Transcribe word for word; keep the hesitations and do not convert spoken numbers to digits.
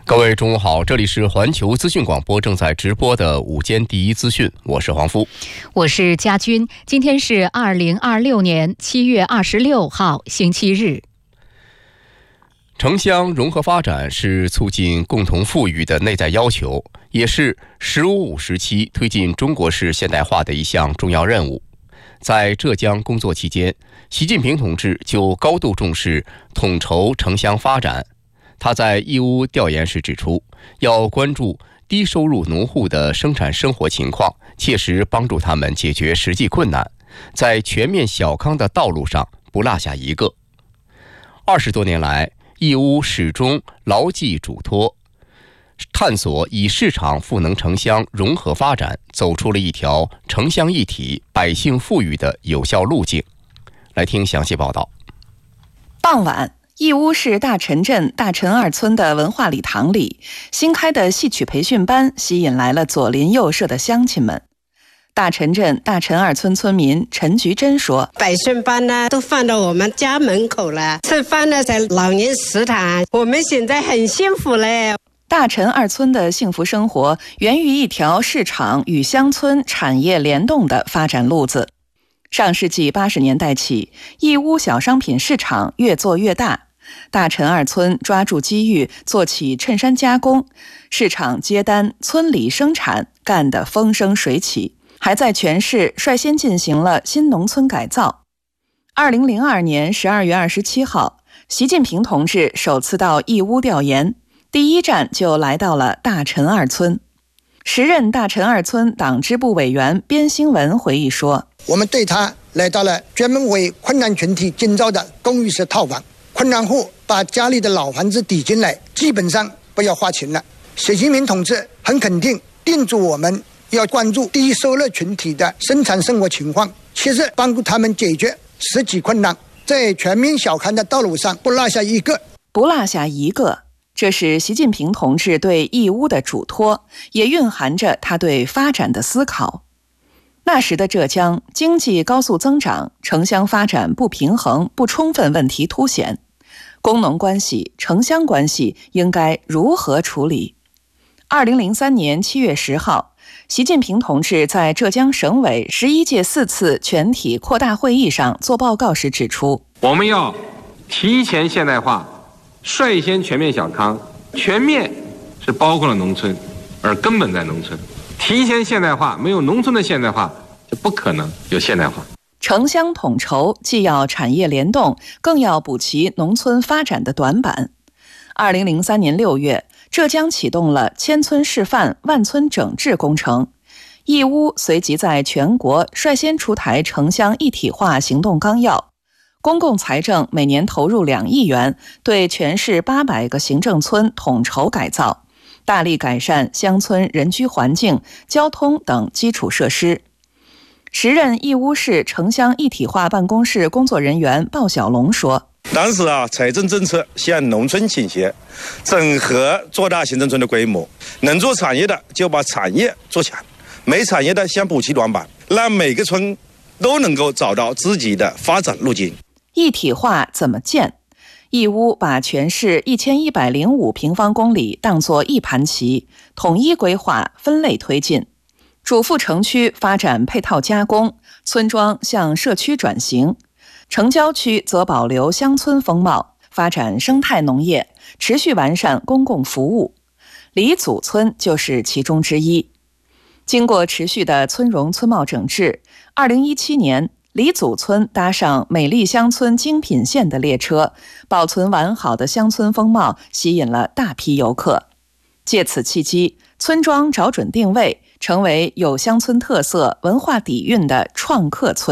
各位中午好，这里是环球资讯广播正在直播的午间第一资讯，我是黄夫， 我是佳君。今天是二零二六年七月二十六号，星期日。城乡融合发展是促进共同富裕的内在要求，也是“十五五”时期推进中国式现代化的一项重要任务。在浙江工作期间，习近平同志就高度重视统筹城乡发展。他在义乌调研时指出，要关注低收入农户的生产生活情况，切实帮助他们解决实际困难，在全面小康的道路上不落下一个。二十多年来，义乌始终牢记嘱托，探索以市场赋能城乡融合发展，走出了一条城乡一体、百姓富裕的有效路径。来听详细报道。 傍晚，义乌市大陈镇大陈二村的文化礼堂里，新开的戏曲培训班吸引来了左邻右舍的乡亲们。大陈镇大陈二村村民陈菊珍说：“ 培训班呢，都放到我们家门口了，吃饭呢在老年食堂，我们现在很幸福嘞。” 大陈二村的幸福生活源于一条市场与乡村产业联动的发展路子。上世纪八十年代起，义乌小商品市场越做越大。大陈二村抓住机遇，做起衬衫加工，市场接单，村里生产，干得风生水起，还在全市率先进行了新农村改造。二零零二年十二月二十七号，习近平同志首次到义乌调研，第一站就来到了大陈二村。时任大陈二村党支部委员边兴文回忆说：“ 我们对他来到了专门为困难群体建造的公寓式套房。困难户把家里的老房子抵进来，基本上不要花钱了。习近平同志很肯定叮嘱我们要关注低收入群体的生产生活情况，切实帮助他们解决实际困难，在全面小康的道路上不落下一个。 不落下一个，这是习近平同志对义乌的嘱托，也蕴含着他对发展的思考。那时的浙江经济高速增长，城乡发展不平衡、不充分问题凸显。工农关系、城乡关系应该如何处理？二零零三年七月十号，习近平同志在浙江省委十一届四次全体扩大会议上做报告时指出， 我们要提前现代化，率先全面小康。全面是包括了农村，而根本在农村。提前现代化，没有农村的现代化，就不可能有现代化。 城乡统筹既要产业联动，更要补齐农村发展的短板。二零零三年六月，浙江启动了千村示范、万村整治工程。义乌随即在全国率先出台城乡一体化行动纲要，公共财政每年投入两亿元，对全市八百个行政村统筹改造，大力改善乡村人居环境、交通等基础设施。时任义乌市城乡一体化办公室工作人员鲍小龙说：“ 当时啊，财政政策向农村倾斜，整合做大行政村的规模，能做产业的就把产业做强，没产业的想补齐短板，让每个村都能够找到自己的发展路径。” 一体化怎么建？义乌把全市一千一百零五平方公里当作一盘棋，统一规划、分类推进。主副城区发展配套加工，村庄向社区转型；城郊区则保留乡村风貌，发展生态农业，持续完善公共服务。李祖村就是其中之一。经过持续的村容村貌整治，二零一七年，李祖村搭上美丽乡村精品线的列车，保存完好的乡村风貌吸引了大批游客。借此契机，村庄找准定位，成为有乡村特色、文化底蕴的创客村。